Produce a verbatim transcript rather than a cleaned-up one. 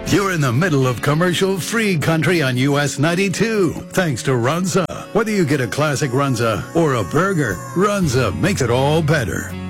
You're in the middle of commercial-free country on U S ninety-two, thanks to Runza. Whether you get a classic Runza or a burger, Runza makes it all better.